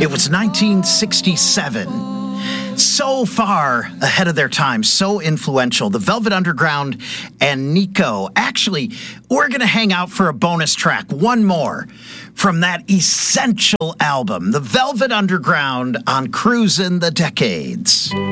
It was 1967. So far ahead of their time, so influential. The Velvet Underground and Nico. Actually, we're going to hang out for a bonus track, one more, from that essential album, The Velvet Underground on Cruisin' the Decades.